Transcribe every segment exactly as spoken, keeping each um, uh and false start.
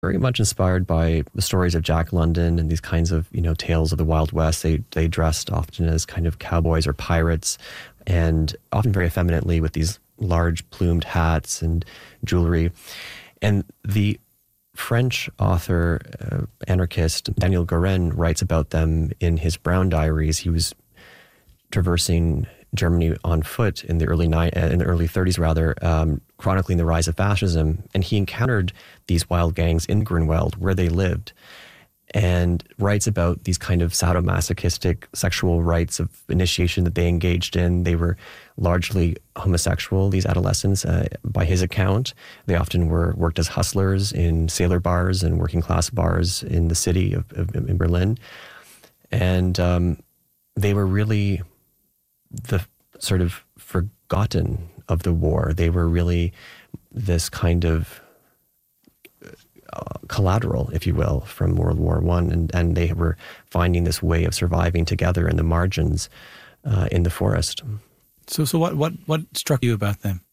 very much inspired by the stories of Jack London and these kinds of, you know, tales of the Wild West. They they dressed often as kind of cowboys or pirates, and often very effeminately with these large plumed hats and jewelry. And the French author, uh, anarchist Daniel Goren writes about them in his Brown Diaries. He was traversing Germany on foot in the early ni- in the early thirties, rather, um, chronicling the rise of fascism, and he encountered these wild gangs in Grunwald where they lived, and writes about these kind of sadomasochistic sexual rites of initiation that they engaged in. They were largely homosexual, these adolescents, uh, by his account. They often were worked as hustlers in sailor bars and working class bars in the city of, of in Berlin, and um, they were really the sort of forgotten of the war. They were really this kind of uh, collateral, if you will, from World War One, and and they were finding this way of surviving together in the margins, uh, in the forest. So, so what what what struck you about them?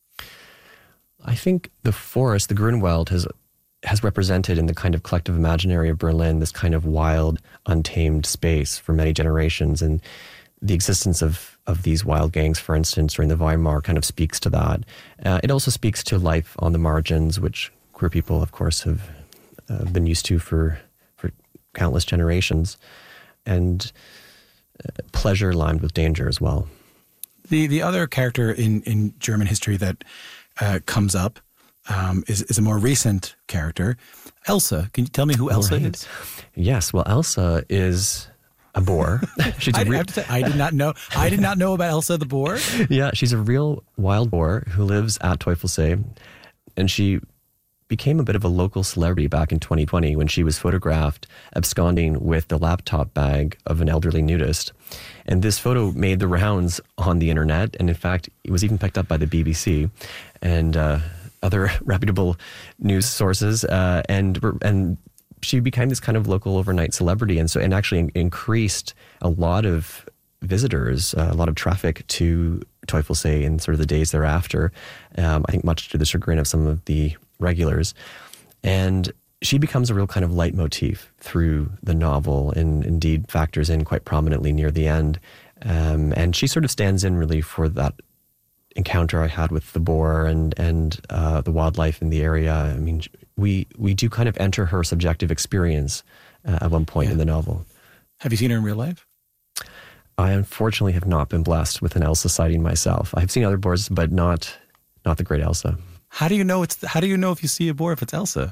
I think the forest, the Grunwald, has has represented in the kind of collective imaginary of Berlin this kind of wild, untamed space for many generations, and the existence of, of these wild gangs, for instance, during the Weimar kind of speaks to that. Uh, it also speaks to life on the margins, which queer people, of course, have uh, been used to for for countless generations, and uh, pleasure limed with danger as well. The the other character in, in German history that uh, comes up um, is, is a more recent character, Elsa. Can you tell me who Elsa right. is? Yes, well, Elsa is a boar. She's a I, re- have to say, I did not know. I did not know about Elsa the boar. Yeah, she's a real wild boar who lives at Teufelsee, and she became a bit of a local celebrity back in twenty twenty when she was photographed absconding with the laptop bag of an elderly nudist. And this photo made the rounds on the internet, and in fact, it was even picked up by the B B C and uh, other reputable news sources, uh, and and. she became this kind of local overnight celebrity, and so and actually increased a lot of visitors, uh, a lot of traffic to Teufelsee in sort of the days thereafter. Um, I think much to the chagrin of some of the regulars, and she becomes a real kind of leitmotif through the novel, and indeed factors in quite prominently near the end. Um, and she sort of stands in really for that encounter I had with the boar and and uh, the wildlife in the area. I mean, we we do kind of enter her subjective experience uh, at one point yeah. in the novel. Have you seen her in real life? I unfortunately have not been blessed with an Elsa sighting myself. I've seen other boars, but not not the great Elsa. How do you know it's? How do you know if you see a boar if it's Elsa?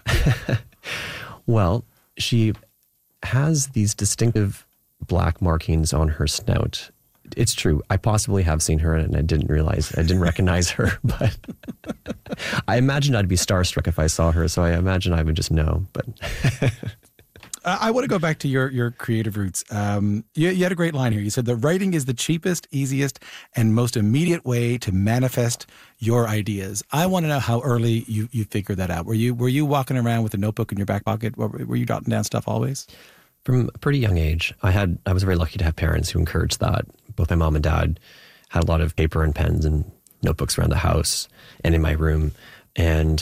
Well, she has these distinctive black markings on her snout. It's true. I possibly have seen her and I didn't realize, I didn't recognize her, but I imagined I'd be starstruck if I saw her. So I imagine I would just know, but. I want to go back to your, your creative roots. Um, you, you had a great line here. You said the writing is the cheapest, easiest, and most immediate way to manifest your ideas. I want to know how early you, you figured that out. Were you, were you walking around with a notebook in your back pocket? Were you jotting down stuff always? From a pretty young age, I had I was very lucky to have parents who encouraged that. Both my mom and dad had a lot of paper and pens and notebooks around the house and in my room. And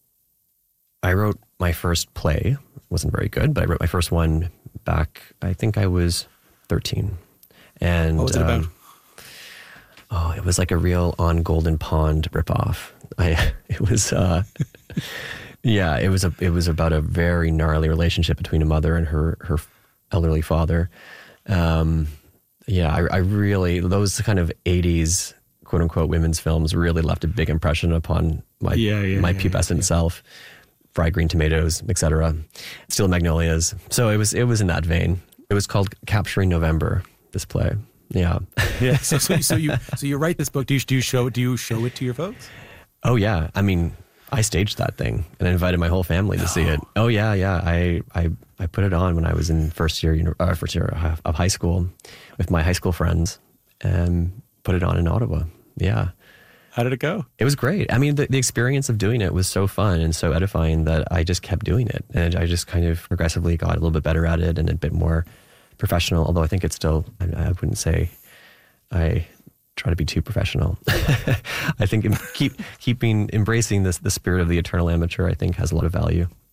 I wrote my first play. It wasn't very good, but I wrote my first one back, I think I was thirteen. And what was it about? Um, oh, it was like a real On Golden Pond ripoff. I it was uh Yeah, it was a it was about a very gnarly relationship between a mother and her her elderly father. Um, yeah, I, I really those kind of eighties quote unquote women's films really left a big impression upon my yeah, yeah, my yeah, pubescent yeah. self. Fried green tomatoes, et cetera. Steel magnolias. So it was it was in that vein. It was called Capturing November. This play. Yeah. Yeah. So, so so you so you write this book. Do you do you show do you show it to your folks? Oh yeah. I mean. I staged that thing and I invited my whole family to see it. Oh yeah, yeah. I, I, I put it on when I was in first year, uh, first year of high school with my high school friends and put it on in Ottawa. Yeah. How did it go? It was great. I mean, the, the experience of doing it was so fun and so edifying that I just kept doing it. And I just kind of progressively got a little bit better at it and a bit more professional. Although I think it's still, I, I wouldn't say I try to be too professional. I think keep keeping embracing this the spirit of the eternal amateur, I think, has a lot of value.